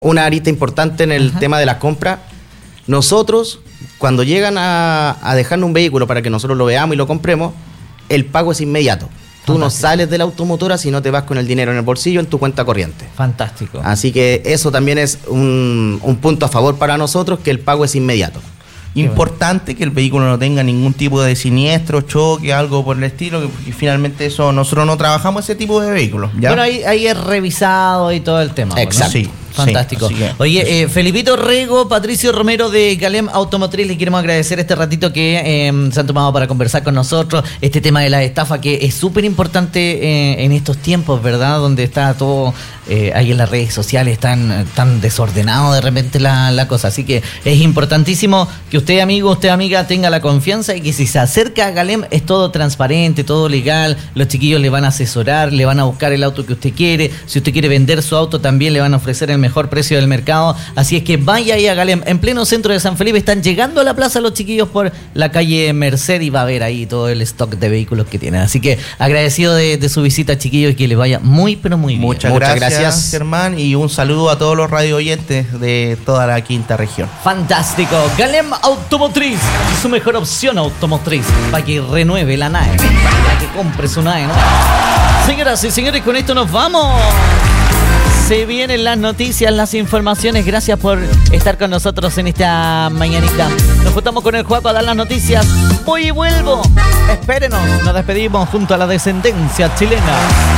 una arista importante en el tema de las compras. Nosotros, cuando llegan a dejarnos un vehículo para que nosotros lo veamos y lo compremos, el pago es inmediato. Tú no sales de la automotora si no te vas con el dinero en el bolsillo en tu cuenta corriente. Fantástico. Así que eso también es un punto a favor para nosotros, que el pago es inmediato. Importante que el vehículo no tenga ningún tipo de siniestro, choque, algo por el estilo, porque finalmente eso nosotros no trabajamos ese tipo de vehículos, ¿ya? Bueno, ahí es revisado y todo el tema. Exacto. ¿No? Sí. Fantástico. Sí, Oye, Felipito Rego, Patricio Romero de Galem Automotriz, le queremos agradecer este ratito que se han tomado para conversar con nosotros, este tema de la estafa que es súper importante en estos tiempos, ¿verdad? Donde está todo ahí en las redes sociales tan desordenado de repente la cosa. Así que es importantísimo que usted, amigo, usted, amiga, tenga la confianza y que si se acerca a Galem es todo transparente, todo legal. Los chiquillos le van a asesorar, le van a buscar el auto que usted quiere. Si usted quiere vender su auto, también le van a ofrecer el mejor precio del mercado. Así es que vaya ahí a Galem, en pleno centro de San Felipe. Están llegando a la plaza los chiquillos por la calle Merced y va a ver ahí todo el stock de vehículos que tienen. Así que agradecido de su visita, chiquillos, y que les vaya muy, pero muy bien. Muchas gracias, Germán, y un saludo a todos los radio oyentes de toda la quinta región. Fantástico. Galem Automotriz, su mejor opción automotriz para que renueve la nave, para que compre su nave, ¿no? Señoras y señores, con esto nos vamos. Se vienen las noticias, las informaciones. Gracias por estar con nosotros en esta mañanita. Nos juntamos con el Juaco a dar las noticias. Voy y vuelvo. Espérenos. Nos despedimos junto a la descendencia chilena.